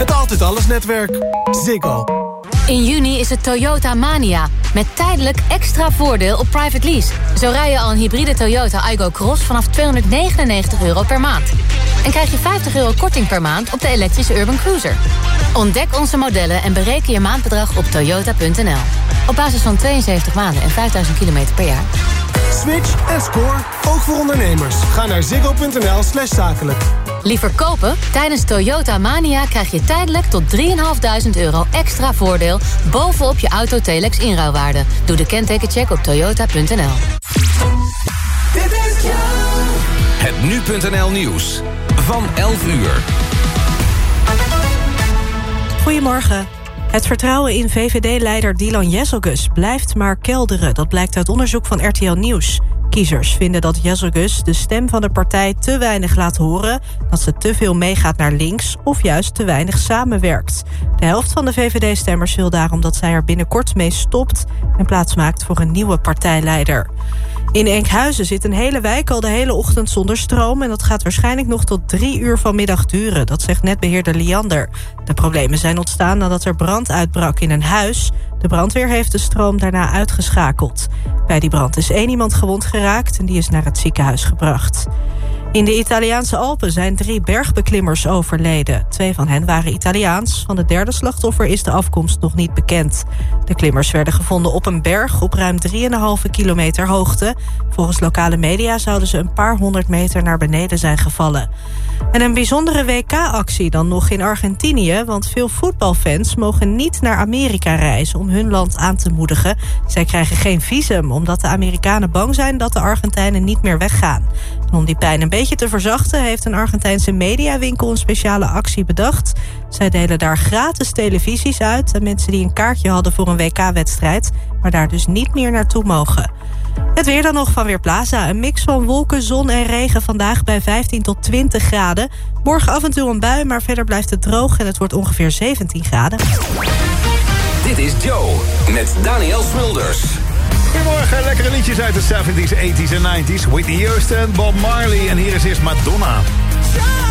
Het Altijd Alles netwerk. Ziggo. In juni is het Toyota Mania. Met tijdelijk extra voordeel op private lease. Zo rij je al een hybride Toyota Aygo Cross vanaf €299 per maand. En krijg je €50 korting per maand op de elektrische Urban Cruiser. Ontdek onze modellen en bereken je maandbedrag op toyota.nl. Op basis van 72 maanden en 5000 kilometer per jaar. Switch en score, ook voor ondernemers. Ga naar ziggo.nl/zakelijk. Liever kopen? Tijdens Toyota Mania krijg je tijdelijk tot €3.500 extra voordeel bovenop je auto Telex inruilwaarde. Doe de kentekencheck op toyota.nl. Het nu.nl nieuws van 11 uur. Goedemorgen. Het vertrouwen in VVD-leider Dylan Jezelgus blijft maar kelderen. Dat blijkt uit onderzoek van RTL Nieuws. Kiezers vinden dat Jezelgus de stem van de partij te weinig laat horen, dat ze te veel meegaat naar links of juist te weinig samenwerkt. De helft van de VVD-stemmers wil daarom dat zij er binnenkort mee stopt en plaatsmaakt voor een nieuwe partijleider. In Enkhuizen zit een hele wijk al de hele ochtend zonder stroom en dat gaat waarschijnlijk nog tot 3 uur vanmiddag duren. Dat zegt netbeheerder Liander. De problemen zijn ontstaan nadat er brand uitbrak in een huis. De brandweer heeft de stroom daarna uitgeschakeld. Bij die brand is 1 iemand gewond geraakt en die is naar het ziekenhuis gebracht. In de Italiaanse Alpen zijn 3 bergbeklimmers overleden. 2 van hen waren Italiaans. Van de derde slachtoffer is de afkomst nog niet bekend. De klimmers werden gevonden op een berg op ruim 3,5 kilometer hoogte. Volgens lokale media zouden ze een paar 100 meter naar beneden zijn gevallen. En een bijzondere WK-actie dan nog in Argentinië, want veel voetbalfans mogen niet naar Amerika reizen om hun land aan te moedigen. Zij krijgen geen visum, omdat de Amerikanen bang zijn dat de Argentijnen niet meer weggaan. En om die pijn een beetje te verzachten heeft een Argentijnse mediawinkel een speciale actie bedacht. Zij delen daar gratis televisies uit aan mensen die een kaartje hadden voor een WK-wedstrijd, maar daar dus niet meer naartoe mogen. Het weer dan nog van Weerplaza. Een mix van wolken, zon en regen vandaag bij 15 tot 20 graden. Morgen af en toe een bui, maar verder blijft het droog en het wordt ongeveer 17 graden. Dit is Joe met Daniel Smulders. Goedemorgen, lekkere liedjes uit de 70s, 80s en 90s. Whitney Houston, Bob Marley en hier is eerst Madonna.